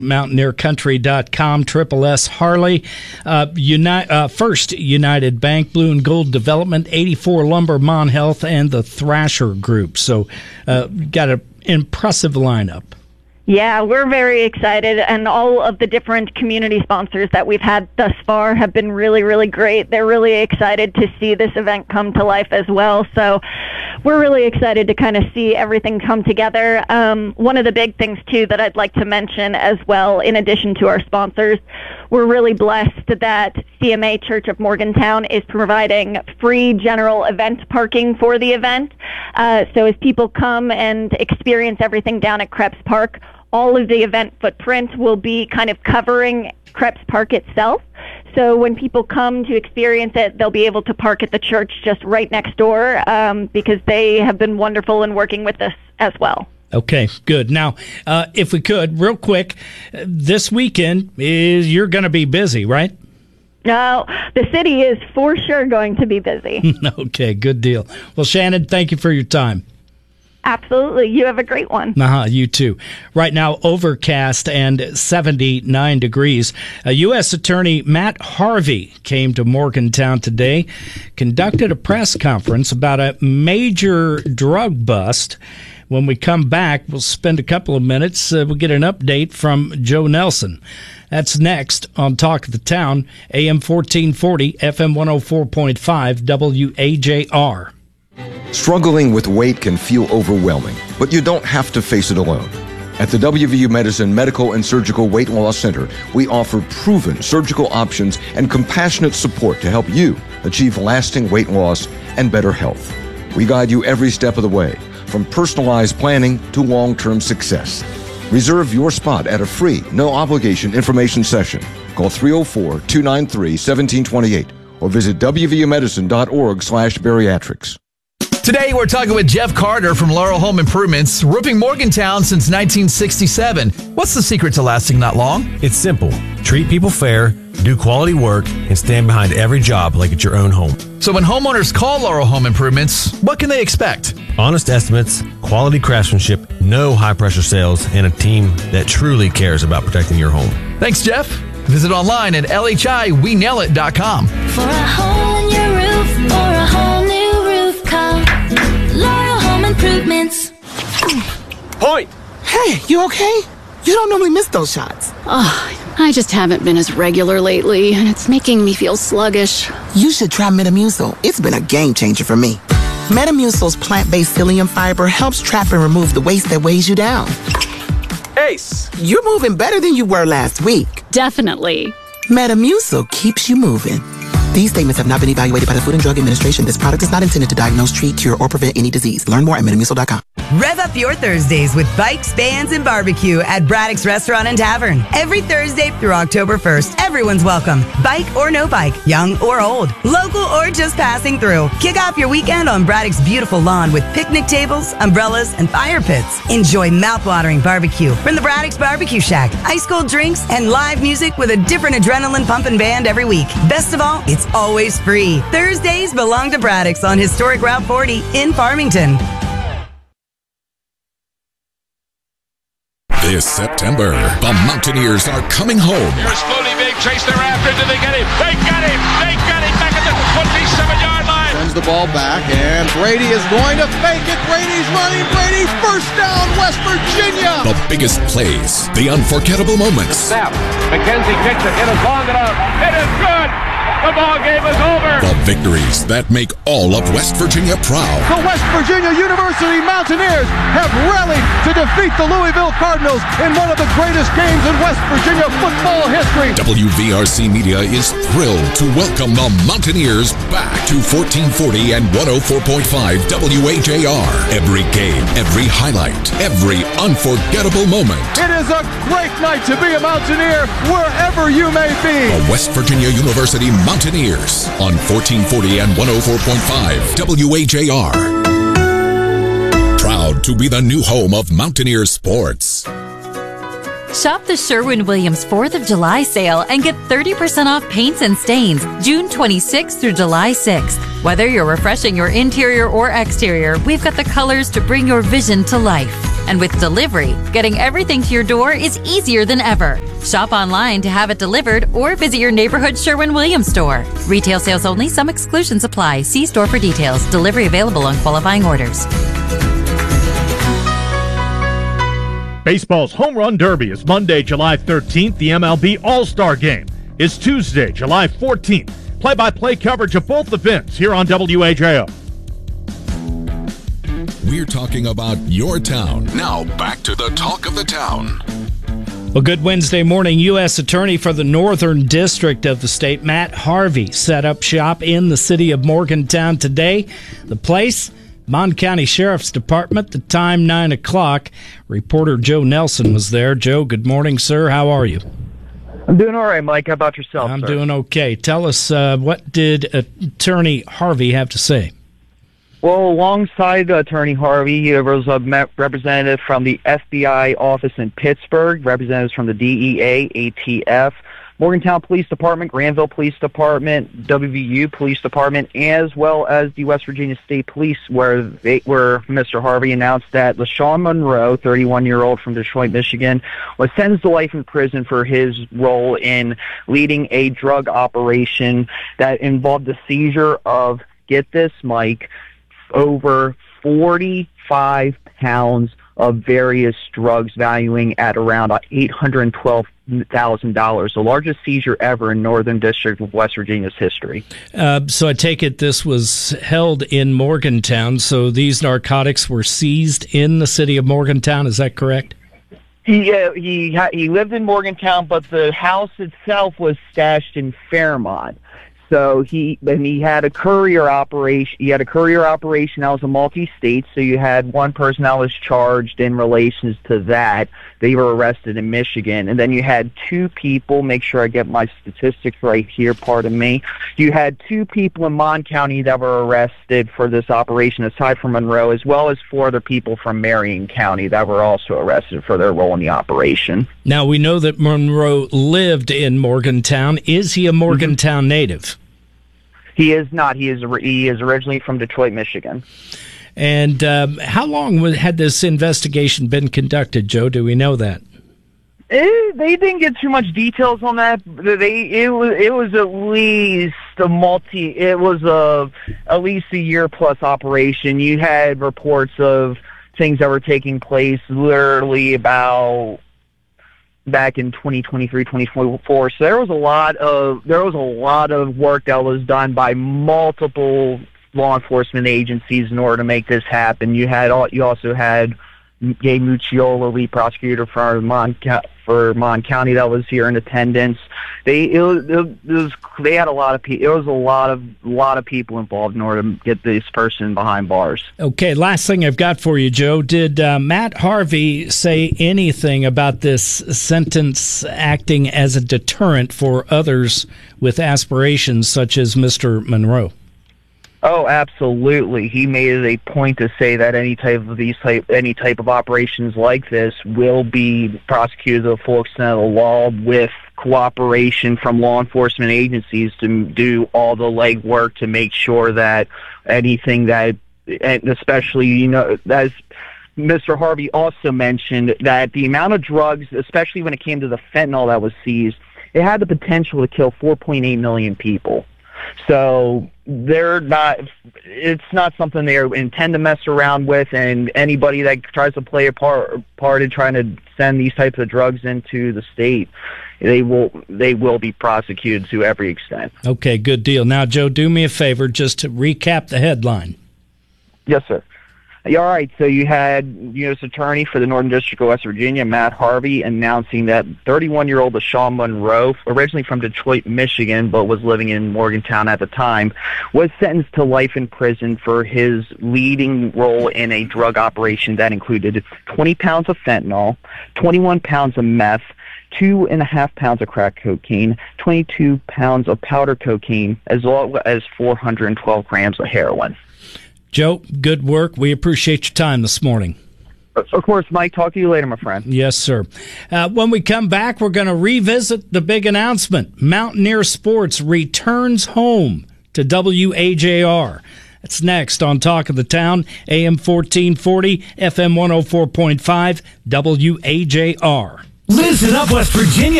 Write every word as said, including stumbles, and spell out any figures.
Mountaineer Country dot com, Triple S Harley, uh, Uni- uh, First United Bank, Blue and Gold Development, eighty-four Lumber, Mon Health, and the Thrasher Group. So, uh, got an impressive lineup. Yeah, we're very excited, and all of the different community sponsors that we've had thus far have been really, really great. They're really excited to see this event come to life as well, so we're really excited to kind of see everything come together. Um, one of the big things, too, that I'd like to mention as well, in addition to our sponsors, we're really blessed that C M A Church of Morgantown is providing free general event parking for the event. Uh, so as people come and experience everything down at Krebs Park, all of the event footprint will be kind of covering Krebs Park itself. So when people come to experience it, they'll be able to park at the church just right next door um, because they have been wonderful in working with us as well. Okay, good. Now, uh, if we could, real quick, this weekend is you're going to be busy, right? No, the city is for sure going to be busy. Okay, good deal. Well, Shannon, thank you for your time. Absolutely. You have a great one. Uh-huh, you too. Right now, overcast and seventy-nine degrees. Uh, U S Attorney Matt Harvey came to Morgantown today, conducted a press conference about a major drug bust. When we come back, we'll spend a couple of minutes. Uh, we'll get an update from Joe Nelson. That's next on Talk of the Town, A M fourteen forty, F M one oh four point five, W A J R. Struggling with weight can feel overwhelming, but you don't have to face it alone. At the W V U Medicine Medical and Surgical Weight Loss Center, we offer proven surgical options and compassionate support to help you achieve lasting weight loss and better health. We guide you every step of the way, from personalized planning to long-term success. Reserve your spot at a free, no-obligation information session. Call three oh four, two nine three, one seven two eight or visit w v u medicine dot org slash bariatrics. Today, we're talking with Jeff Carter from Laurel Home Improvements, roofing Morgantown since nineteen sixty-seven. What's the secret to lasting that long? It's simple. Treat people fair, do quality work, and stand behind every job like it's your own home. So when homeowners call Laurel Home Improvements, what can they expect? Honest estimates, quality craftsmanship, no high-pressure sales, and a team that truly cares about protecting your home. Thanks, Jeff. Visit online at L H I we nail it dot com. For a hole in your roof or a whole new roof, call Laurel Home Improvements. Point! Hey, you okay? You don't normally miss those shots. Oh, I just haven't been as regular lately, and it's making me feel sluggish. You should try Metamucil. It's been a game changer for me. Metamucil's plant-based psyllium fiber helps trap and remove the waste that weighs you down. Ace! You're moving better than you were last week. Definitely. Metamucil keeps you moving. These statements have not been evaluated by the Food and Drug Administration. This product is not intended to diagnose, treat, cure, or prevent any disease. Learn more at metamucil dot com. Rev up your Thursdays with bikes, bands, and barbecue at Braddock's Restaurant and Tavern. Every Thursday through October first, everyone's welcome. Bike or no bike, young or old, local or just passing through. Kick off your weekend on Braddock's beautiful lawn with picnic tables, umbrellas, and fire pits. Enjoy mouth-watering barbecue from the Braddock's Barbecue Shack, ice-cold drinks, and live music with a different adrenaline-pumping band every week. Best of all, it's always free. Thursdays belong to Braddock's on Historic Route forty in Farmington. This September, the Mountaineers are coming home. Here's slowly being chased thereafter. Did they get him? They got him! They got him back at the twenty-seven-yard line. Sends the ball back, and Brady is going to fake it. Brady's running. Brady, first down, West Virginia. The biggest plays, the unforgettable moments. Snap. McKenzie kicks it. It is long enough. It is good. The ball game is over. The victories that make all of West Virginia proud. The West Virginia University Mountaineers have rallied to defeat the Louisville Cardinals in one of the greatest games in West Virginia football history. W V R C Media is thrilled to welcome the Mountaineers back to fourteen forty and one oh four point five W A J R. Every game, every highlight, every unforgettable moment. It is a great night to be a Mountaineer wherever you may be. The West Virginia University Mountaineers on fourteen forty and one oh four point five W A J R. Proud to be the new home of Mountaineer sports. Shop the Sherwin-Williams fourth of July sale and get thirty percent off paints and stains June twenty-sixth through July sixth. Whether you're refreshing your interior or exterior, we've got the colors to bring your vision to life. And with delivery, getting everything to your door is easier than ever. Shop online to have it delivered or visit your neighborhood Sherwin-Williams store. Retail sales only. Some exclusions apply. See store for details. Delivery available on qualifying orders. Baseball's Home Run Derby is Monday, July thirteenth. The M L B All-Star Game is Tuesday, July fourteenth. Play-by-play coverage of both events here on W A J O. We're talking about your town. Now back to the talk of the town. Well, good Wednesday morning. U S Attorney for the Northern District of the state, Matt Harvey, set up shop in the city of Morgantown today. The place, Mon County Sheriff's Department. The time, nine o'clock. Reporter Joe Nelson was there. Joe, good morning, sir. How are you? I'm doing all right, Mike. How about yourself, I'm sir? doing okay. Tell us, uh, what did Attorney Harvey have to say? Well, alongside Attorney Harvey, there was a representative from the F B I office in Pittsburgh, representatives from the D E A, A T F, Morgantown Police Department, Granville Police Department, W V U Police Department, as well as the West Virginia State Police, where they, where Mister Harvey announced that LaShawn Monroe, thirty-one-year-old from Detroit, Michigan, was sentenced to life in prison for his role in leading a drug operation that involved the seizure of, get this, Mike, over forty-five pounds of various drugs valuing at around eight hundred twelve thousand dollars, the largest seizure ever in Northern District of West Virginia's history. Uh, so I take it this was held in Morgantown, so these narcotics were seized in the city of Morgantown, is that correct? He uh, he he lived in Morgantown, but the house itself was stashed in Fairmont. So he and he had a courier operation. He had a courier operation that was a multi-state. So you had one person that was charged in relations to that. They were arrested in Michigan, and then you had two people. Make sure I get my statistics right here. Pardon me. You had two people in Mon County that were arrested for this operation, aside from Monroe, as well as four other people from Marion County that were also arrested for their role in the operation. Now we know that Monroe lived in Morgantown. Is he a Morgantown mm-hmm. native? He is not. He is he is originally from Detroit, Michigan. And um, how long had this investigation been conducted, Joe? Do we know that? It, they didn't get too much details on that. They it was it was at least a multi. It was a at least a year plus operation. You had reports of things that were taking place literally about back in twenty twenty-three, twenty twenty-four. So there was a lot of there was a lot of work that was done by multiple law enforcement agencies in order to make this happen. You had all, you also had Gabe Mucciola, lead prosecutor for Mon for Mon County, that was here in attendance. They it was, it was they had a lot of people. It was a lot of lot of people involved in order to get this person behind bars. Okay, last thing I've got for you, Joe. Did uh, Matt Harvey say anything about this sentence acting as a deterrent for others with aspirations such as Mister Monroe? Oh, absolutely. He made it a point to say that any type of these type any type of operations like this will be prosecuted to the full extent of the law, with cooperation from law enforcement agencies to do all the legwork to make sure that anything that, and especially, you know, as Mister Harvey also mentioned, that the amount of drugs, especially when it came to the fentanyl that was seized, it had the potential to kill four point eight million people. So they're not, it's not something they intend to mess around with, and anybody that tries to play a part, part in trying to send these types of drugs into the state, they will they will be prosecuted to every extent. Okay, good deal. Now, Joe, do me a favor just to recap the headline. Yes, sir. Yeah, all right, so you had U S Attorney for the Northern District of West Virginia, Matt Harvey, announcing that thirty-one-year-old LaShawn Monroe, originally from Detroit, Michigan, but was living in Morgantown at the time, was sentenced to life in prison for his leading role in a drug operation that included twenty pounds of fentanyl, twenty-one pounds of meth, two and a half pounds of crack cocaine, twenty-two pounds of powder cocaine, as well as four hundred twelve grams of heroin. Joe, good work. We appreciate your time this morning. Of course, Mike. Talk to you later, my friend. Yes, sir. Uh, when we come back, we're going to revisit the big announcement. Mountaineer Sports returns home to W A J R. It's next on Talk of the Town, A M fourteen forty, F M one oh four point five, W A J R. Listen up, West Virginia.